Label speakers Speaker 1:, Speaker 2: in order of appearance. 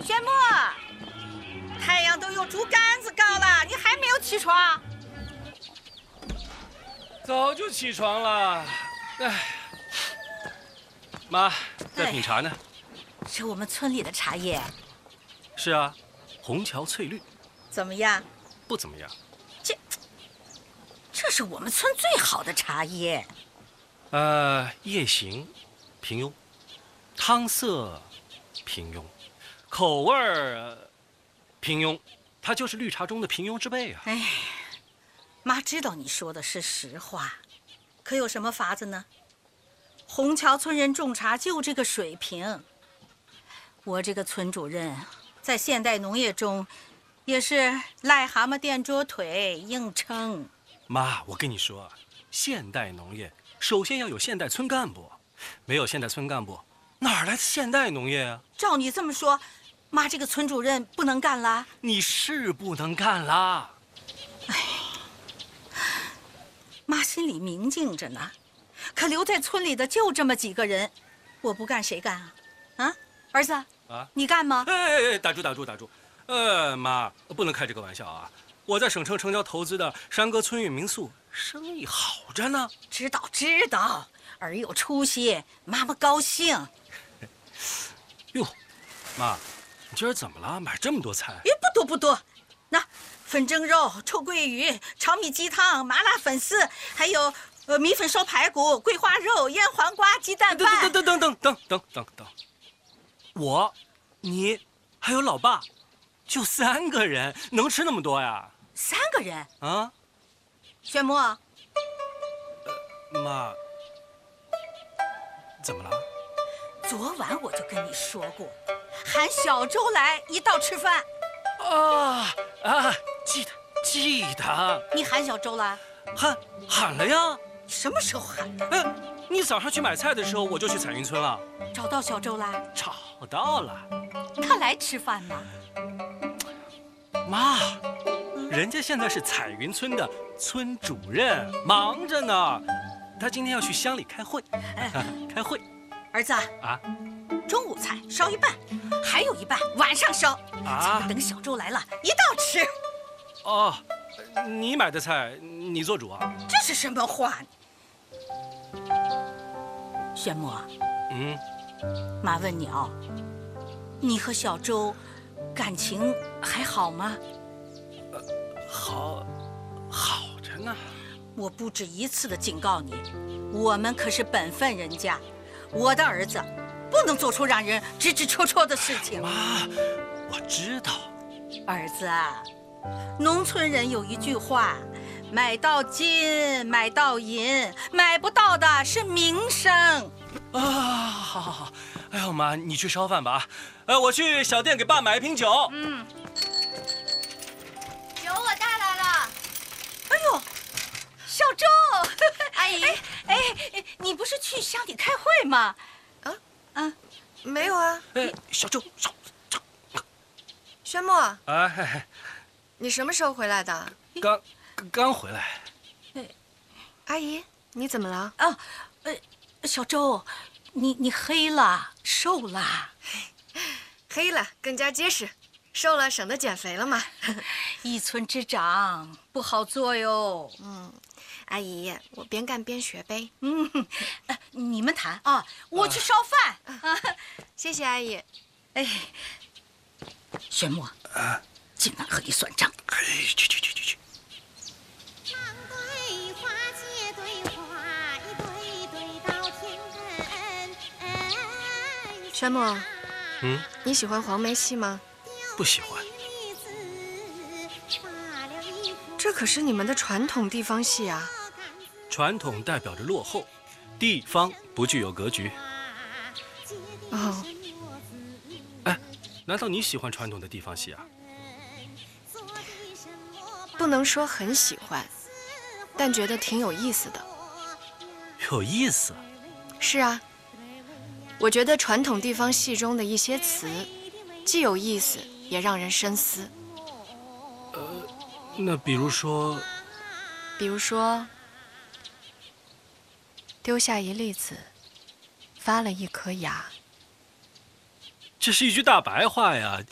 Speaker 1: 玄木，太阳都有竹竿子高了，你还没有起床？
Speaker 2: 早就起床了。哎，妈在品茶呢。
Speaker 1: 是我们村里的茶叶。
Speaker 2: 是啊，红桥翠绿。
Speaker 1: 怎么样？
Speaker 2: 不怎么样。
Speaker 1: 这是我们村最好的茶叶。
Speaker 2: 叶形平庸，汤色平庸，口味平庸，它就是绿茶中的平庸之辈啊。
Speaker 1: 哎，妈知道你说的是实话，可有什么法子呢？红桥村人种茶就这个水平。我这个村主任在现代农业中也是癞蛤蟆垫着腿硬撑。
Speaker 2: 妈，我跟你说，现代农业首先要有现代村干部，没有现代村干部，哪来的现代农业啊？
Speaker 1: 照你这么说，妈这个村主任不能干了？
Speaker 2: 你是不能干啦。
Speaker 1: 哎，妈心里明镜着呢，可留在村里的就这么几个人，我不干谁干啊？啊，儿子啊，你干吗？
Speaker 2: 哎，打住！妈，不能开这个玩笑啊！我在省城城郊投资的山歌村韵民宿生意好着呢。
Speaker 1: 知道，儿有出息，妈妈高兴。
Speaker 2: 哟，妈，你今儿怎么了？买这么多菜？
Speaker 1: 不多，那粉蒸肉、臭鳜鱼、炒米鸡汤、麻辣粉丝，还有米粉烧排骨、桂花肉、腌黄瓜、鸡蛋饭。
Speaker 2: 等，我，你，还有老爸，就3个人，能吃那么多呀
Speaker 1: ？3个人
Speaker 2: 啊？
Speaker 1: 玄木，
Speaker 2: 妈，怎么了？
Speaker 1: 昨晚我就跟你说过，喊小周来一道吃饭。
Speaker 2: 记得。
Speaker 1: 你喊小周了？
Speaker 2: 喊了呀。
Speaker 1: 什么时候喊的？
Speaker 2: 你早上去买菜的时候，我就去彩云村了。
Speaker 1: 找到小周了？
Speaker 2: 找到了。
Speaker 1: 他来吃饭吗？
Speaker 2: 妈，人家现在是彩云村的村主任，忙着呢。他今天要去乡里开会。开会。
Speaker 1: 儿子啊，中午菜烧一半，还有一半晚上烧。咱们等小周来了，一道吃。
Speaker 2: 哦，你买的菜你做主啊？
Speaker 1: 这是什么话？玄木，妈问你哦，你和小周感情还好吗？
Speaker 2: 好着呢。
Speaker 1: 我不止一次的警告你，我们可是本分人家，我的儿子不能做出让人直直戳戳的事情。
Speaker 2: 妈，我知道。
Speaker 1: 儿子啊，农村人有一句话，买到金，买到银，买不到的是名声。
Speaker 2: 好。哎呦妈，你去烧饭吧啊！我去小店给爸买一瓶酒。
Speaker 3: 酒我带来了。
Speaker 1: 哎呦，小周，
Speaker 3: 阿姨，
Speaker 1: 你不是去乡里开会吗？
Speaker 3: 没有啊。
Speaker 2: 小周，
Speaker 3: 宣墨，你什么时候回来的？
Speaker 2: 刚回来。
Speaker 3: 阿姨，你怎么了？
Speaker 1: 小周，你黑了，瘦了。
Speaker 3: 黑了，更加结实；瘦了，省得减肥了嘛。
Speaker 1: 一村之长不好做哟。
Speaker 3: 阿姨，我边干边学呗。
Speaker 1: 你们谈啊，我去烧饭。
Speaker 3: 谢谢阿姨。
Speaker 1: 玄木，今晚和你算账。
Speaker 2: 去。
Speaker 4: 对花结对花，一对对到天根。
Speaker 3: 宣墨，你喜欢黄梅戏吗？
Speaker 2: 不喜欢。
Speaker 3: 这可是你们的传统地方戏啊。
Speaker 2: 传统代表着落后，地方不具有格局。难道你喜欢传统的地方戏啊？
Speaker 3: 不能说很喜欢，但觉得挺有意思的。
Speaker 2: 有意思？
Speaker 3: 是啊，我觉得传统地方戏中的一些词，既有意思，也让人深思。
Speaker 2: 那比如说，
Speaker 3: 丢下一粒子，发了一颗芽。
Speaker 2: 这是一句大白话呀，